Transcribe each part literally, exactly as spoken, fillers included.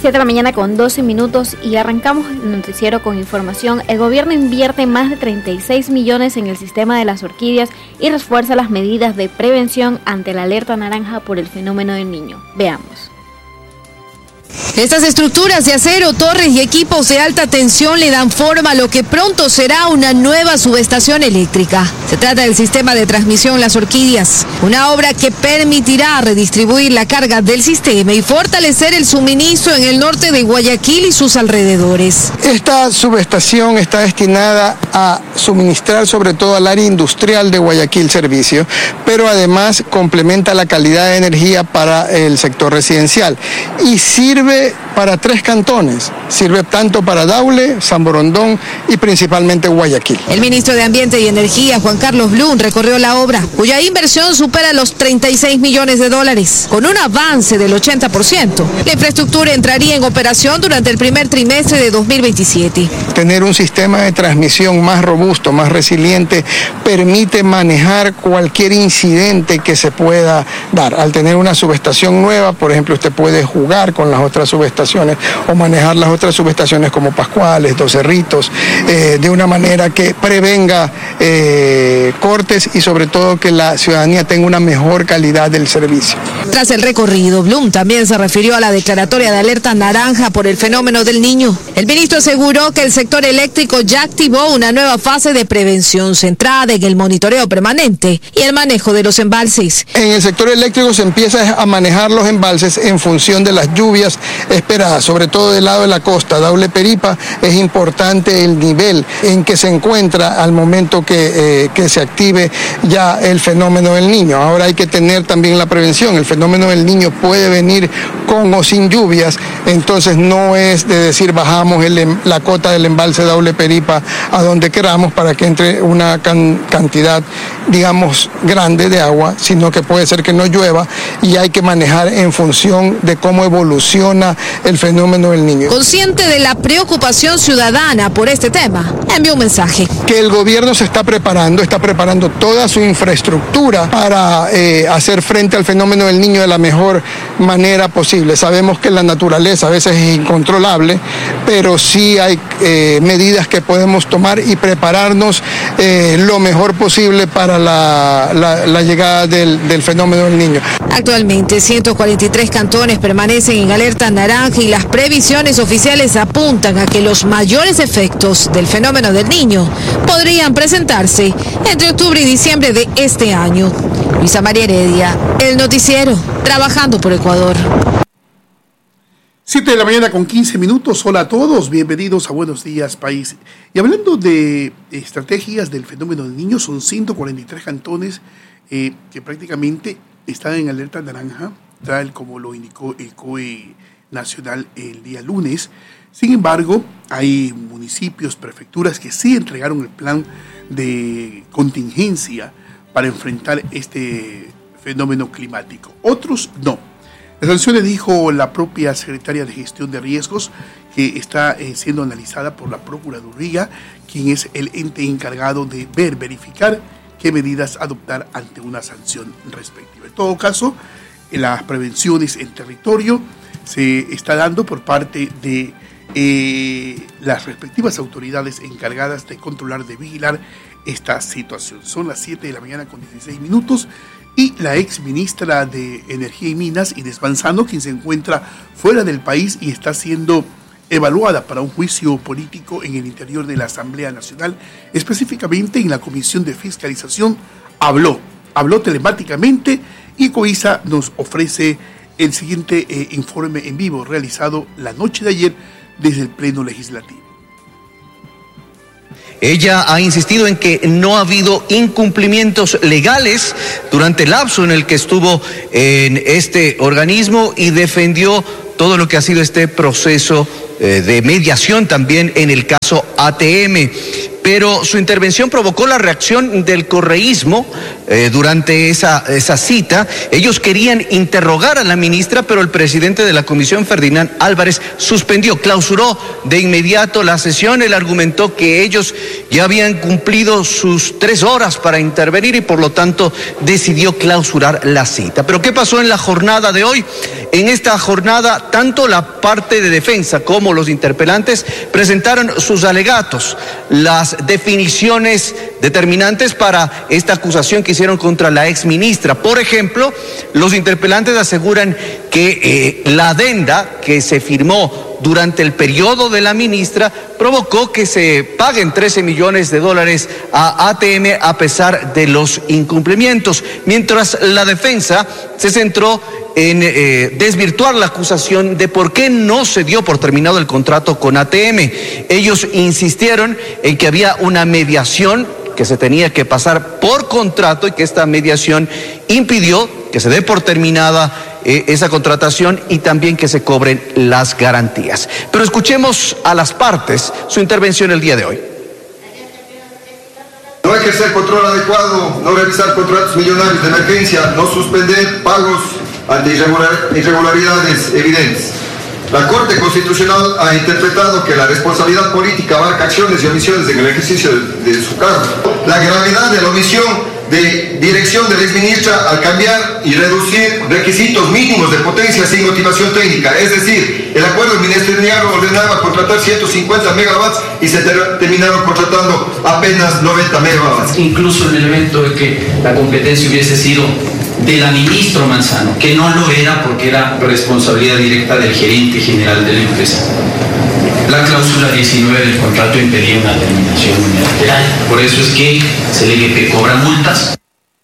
siete de la mañana con doce minutos y arrancamos el noticiero con información. El gobierno invierte más de treinta y seis millones en el sistema de las orquídeas y refuerza las medidas de prevención ante la alerta naranja por el fenómeno del Niño. Veamos. Estas estructuras de acero, torres y equipos de alta tensión le dan forma a lo que pronto será una nueva subestación eléctrica. Se trata del sistema de transmisión Las Orquídeas, una obra que permitirá redistribuir la carga del sistema y fortalecer el suministro en el norte de Guayaquil y sus alrededores. Esta subestación está destinada a suministrar sobre todo al área industrial de Guayaquil servicio, pero además complementa la calidad de energía para el sector residencial y sirve para tres cantones, sirve tanto para Daule, San Borondón y principalmente Guayaquil. El ministro de Ambiente y Energía, Juan Carlos Blum, recorrió la obra, cuya inversión supera los treinta y seis millones de dólares, con un avance del ochenta por ciento. La infraestructura entraría en operación durante el primer trimestre de dos mil veintisiete. Tener un sistema de transmisión más robusto, más resiliente, permite manejar cualquier incidente que se pueda dar. Al tener una subestación nueva, por ejemplo, usted puede jugar con las otras subestaciones o manejar las otras subestaciones como Pascuales, Dos Cerritos, eh, de una manera que prevenga eh, cortes y sobre todo que la ciudadanía tenga una mejor calidad del servicio. Tras el recorrido, Blum también se refirió a la declaratoria de alerta naranja por el fenómeno del Niño. El ministro aseguró que el sector eléctrico ya activó una nueva fase de prevención centrada en el monitoreo permanente y el manejo de los embalses. En el sector eléctrico se empieza a manejar los embalses en función de las lluvias esperadas, sobre todo del lado de la costa, Daule Peripa. Es importante el nivel en que se encuentra al momento que, eh, que se active ya el fenómeno del Niño. Ahora hay que tener también la prevención. El fenómeno del Niño puede venir con o sin lluvias, entonces no es de decir bajamos el, la cota del embalse Daule Peripa a donde queramos para que entre una can, cantidad, digamos, grande de agua, sino que puede ser que no llueva y hay que manejar en función de cómo evoluciona el fenómeno del Niño. Consciente de la preocupación ciudadana por este tema, envió un mensaje. Que el gobierno se está preparando, está preparando toda su infraestructura para eh, hacer frente al fenómeno del Niño de la mejor manera posible. Sabemos que la naturaleza a veces es incontrolable, pero sí hay eh, medidas que podemos tomar y prepararnos eh, lo mejor posible para la, la, la llegada del, del fenómeno del Niño. Actualmente, ciento cuarenta y tres cantones permanecen en alerta naranja y las previsiones oficiales apuntan a que los mayores efectos del fenómeno del Niño podrían presentarse entre octubre y diciembre de este año. Luisa María Heredia, El Noticiero, trabajando por Ecuador. siete de la mañana con quince minutos. Hola a todos, bienvenidos a Buenos Días País. Y hablando de estrategias del fenómeno del Niño, son ciento cuarenta y tres cantones eh, que prácticamente están en alerta naranja, tal como lo indicó el C O E nacional el día lunes. Sin embargo, hay municipios, prefecturas que sí entregaron el plan de contingencia para enfrentar este fenómeno climático. Otros no. Las sanciones, dijo la propia secretaria de Gestión de Riesgos, que está eh, siendo analizada por la Procuraduría, quien es el ente encargado de ver, verificar qué medidas adoptar ante una sanción respectiva. En todo caso, las prevenciones en territorio se está dando por parte de eh, las respectivas autoridades encargadas de controlar, de vigilar esta situación. Son las siete de la mañana con dieciséis minutos y la ex ministra de Energía y Minas, Inés Manzano, quien se encuentra fuera del país y está siendo evaluada para un juicio político en el interior de la Asamblea Nacional, específicamente en la Comisión de Fiscalización, habló, habló telemáticamente y Coisa nos ofrece el siguiente eh, informe en vivo realizado la noche de ayer desde el Pleno Legislativo. Ella ha insistido en que no ha habido incumplimientos legales durante el lapso en el que estuvo en este organismo y defendió todo lo que ha sido este proceso eh, de mediación también en el caso A T M. pero su intervención provocó la reacción del correísmo eh, durante esa, esa cita. Ellos querían interrogar a la ministra, pero el presidente de la comisión, Ferdinand Álvarez, suspendió, clausuró de inmediato la sesión. Él argumentó que ellos ya habían cumplido sus tres horas para intervenir y por lo tanto decidió clausurar la cita. Pero ¿qué pasó en la jornada de hoy? En esta jornada, tanto la parte de defensa como los interpelantes presentaron sus alegatos, las definiciones determinantes para esta acusación que hicieron contra la exministra. Por ejemplo, los interpelantes aseguran que eh, la adenda que se firmó durante el periodo de la ministra provocó que se paguen trece millones de dólares a A T M a pesar de los incumplimientos, mientras la defensa se centró en eh, desvirtuar la acusación de por qué no se dio por terminado el contrato con A T M. Ellos insistieron en que había una mediación que se tenía que pasar por contrato y que esta mediación impidió que se dé por terminada eh, esa contratación y también que se cobren las garantías. Pero escuchemos a las partes su intervención el día de hoy. No ejercer control adecuado, no realizar contratos millonarios de emergencia, no suspender pagos ante irregular, irregularidades evidentes. La Corte Constitucional ha interpretado que la responsabilidad política abarca acciones y omisiones en el ejercicio de, de su cargo. La gravedad de la omisión de dirección de la exministra al cambiar y reducir requisitos mínimos de potencia sin motivación técnica. Es decir, el acuerdo ministerial ordenaba contratar ciento cincuenta megawatts y se ter terminaron contratando apenas noventa megawatts. Incluso el elemento de que la competencia hubiese sido de la ministra Manzano, que no lo era porque era responsabilidad directa del gerente general de la empresa. La cláusula diecinueve del contrato impedía una terminación unilateral. Por eso es que C L G P cobra multas.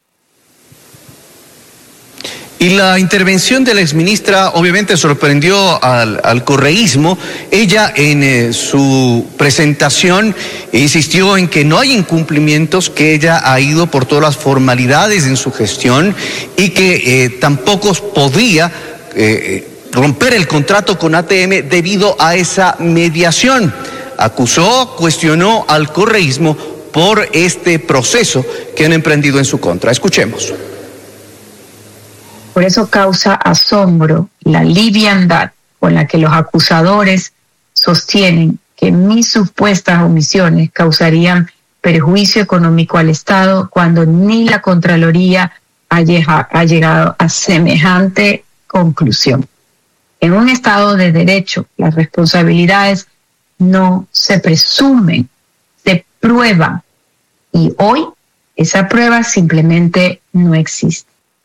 Y la intervención de la exministra obviamente sorprendió al, al correísmo. Ella en eh, su presentación insistió en que no hay incumplimientos, que ella ha ido por todas las formalidades en su gestión y que eh, tampoco podía eh, romper el contrato con A T M debido a esa mediación. Acusó, cuestionó al correísmo por este proceso que han emprendido en su contra. Escuchemos. Por eso causa asombro la liviandad con la que los acusadores sostienen que mis supuestas omisiones causarían perjuicio económico al Estado cuando ni la Contraloría ha llegado a semejante conclusión. En un Estado de derecho, las responsabilidades no se presumen, se prueban. Y hoy esa prueba simplemente no existe.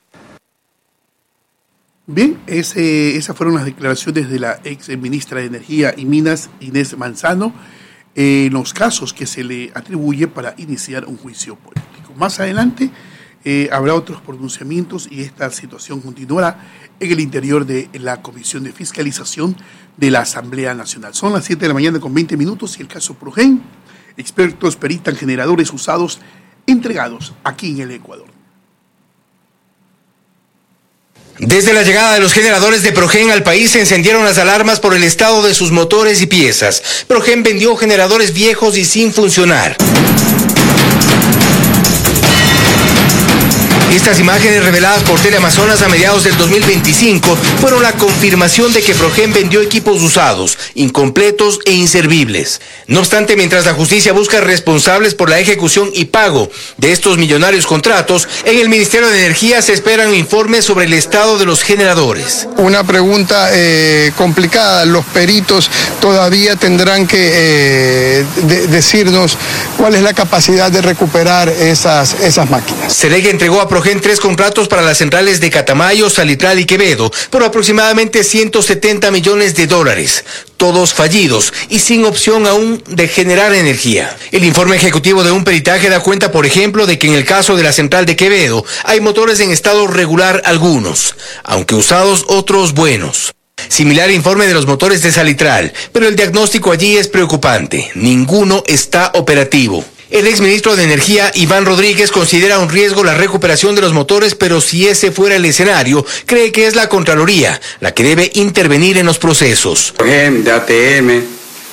Bien, ese, esas fueron las declaraciones de la ex ministra de Energía y Minas, Inés Manzano, en eh, los casos que se le atribuye para iniciar un juicio político. Más adelante eh, habrá otros pronunciamientos y esta situación continuará en el interior de la Comisión de Fiscalización de la Asamblea Nacional. Son las siete de la mañana con veinte minutos y el caso Progen. Expertos peritan generadores usados entregados aquí en el Ecuador. Desde la llegada de los generadores de Progen al país se encendieron las alarmas por el estado de sus motores y piezas. Progen vendió generadores viejos y sin funcionar. Estas imágenes reveladas por Teleamazonas a mediados del dos mil veinticinco fueron la confirmación de que Progen vendió equipos usados, incompletos e inservibles. No obstante, mientras la justicia busca responsables por la ejecución y pago de estos millonarios contratos, en el Ministerio de Energía se esperan informes sobre el estado de los generadores. Una pregunta eh, complicada. Los peritos todavía tendrán que eh, de, decirnos cuál es la capacidad de recuperar esas, esas máquinas. Celega entregó a Progen tres contratos para las centrales de Catamayo, Salitral y Quevedo por aproximadamente ciento setenta millones de dólares, todos fallidos y sin opción aún de generar energía. El informe ejecutivo de un peritaje da cuenta, por ejemplo, de que en el caso de la central de Quevedo hay motores en estado regular algunos, aunque usados otros buenos. Similar informe de los motores de Salitral, pero el diagnóstico allí es preocupante. Ninguno está operativo. El exministro de Energía, Iván Rodríguez, considera un riesgo la recuperación de los motores, pero si ese fuera el escenario, cree que es la Contraloría la que debe intervenir en los procesos. Progen, de A T M,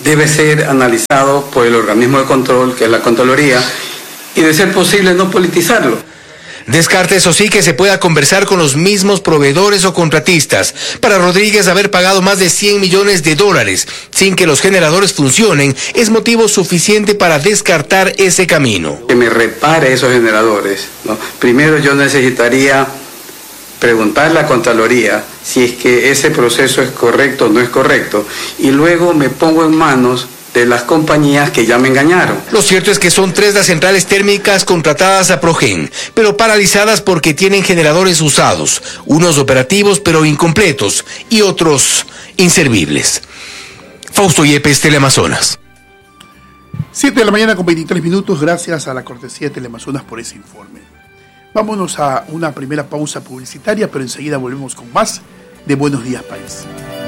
debe ser analizado por el organismo de control, que es la Contraloría, y de ser posible no politizarlo. Descarta, eso sí, que se pueda conversar con los mismos proveedores o contratistas. Para Rodríguez, haber pagado más de cien millones de dólares sin que los generadores funcionen es motivo suficiente para descartar ese camino. Que me repare esos generadores, ¿no? Primero yo necesitaría preguntarle a la Contraloría si es que ese proceso es correcto o no es correcto, y luego me pongo en manos de las compañías que ya me engañaron. Lo cierto es que son tres las centrales térmicas contratadas a Progen, pero paralizadas porque tienen generadores usados, unos operativos pero incompletos y otros inservibles. Fausto Yepes, Teleamazonas. siete de la mañana con veintitrés minutos, gracias a la cortesía de Teleamazonas por ese informe. Vámonos a una primera pausa publicitaria, pero enseguida volvemos con más de Buenos Días País.